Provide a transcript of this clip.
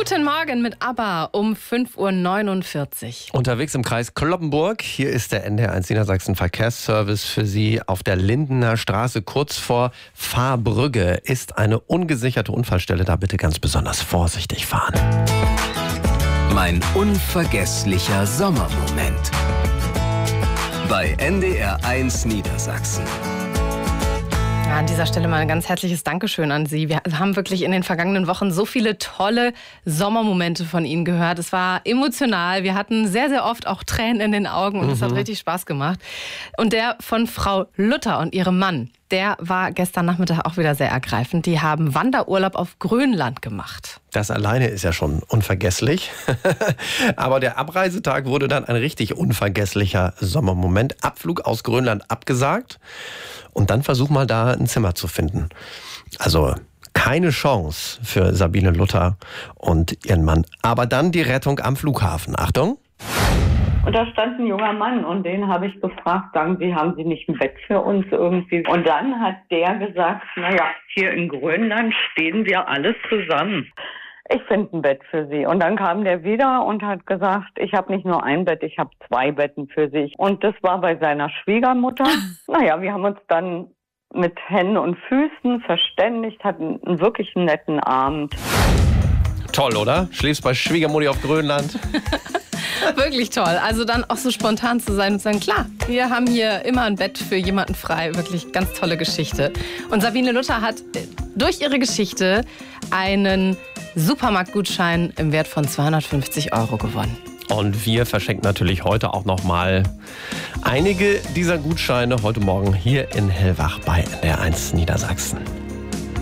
Guten Morgen mit ABBA um 5:49 Uhr. Unterwegs im Kreis Cloppenburg. Hier ist der NDR1 Niedersachsen Verkehrsservice für Sie. Auf der Lindener Straße kurz vor Fahrbrügge ist eine ungesicherte Unfallstelle. Da bitte ganz besonders vorsichtig fahren. Mein unvergesslicher Sommermoment bei NDR1 Niedersachsen. Ja, an dieser Stelle mal ein ganz herzliches Dankeschön an Sie. Wir haben wirklich in den vergangenen Wochen so viele tolle Sommermomente von Ihnen gehört. Es war emotional. Wir hatten sehr, sehr oft auch Tränen in den Augen und es hat richtig Spaß gemacht. Und der von Frau Luther und ihrem Mann, der war gestern Nachmittag auch wieder sehr ergreifend. Die haben Wanderurlaub auf Grönland gemacht. Das alleine ist ja schon unvergesslich. Aber der Abreisetag wurde dann ein richtig unvergesslicher Sommermoment. Abflug aus Grönland abgesagt. Und dann versuch mal da ein Zimmer zu finden. Also keine Chance für Sabine Luther und ihren Mann. Aber dann die Rettung am Flughafen. Achtung. Und da stand ein junger Mann und den habe ich gefragt, sagen Sie, haben Sie nicht ein Bett für uns irgendwie? Und dann hat der gesagt, naja, hier in Grönland stehen wir alles zusammen. Ich finde ein Bett für Sie. Und dann kam der wieder und hat gesagt, ich habe nicht nur ein Bett, ich habe 2 Betten für Sie. Und das war bei seiner Schwiegermutter. Naja, wir haben uns dann mit Händen und Füßen verständigt, hatten einen wirklich netten Abend. Toll, oder? Schläfst bei Schwiegermutti auf Grönland. Wirklich toll. Also dann auch so spontan zu sein und zu sagen, klar, wir haben hier immer ein Bett für jemanden frei. Wirklich ganz tolle Geschichte. Und Sabine Luther hat durch ihre Geschichte einen Supermarktgutschein im Wert von 250 € gewonnen. Und wir verschenken natürlich heute auch noch mal einige dieser Gutscheine heute Morgen hier in Hellwach bei NDR1 Niedersachsen.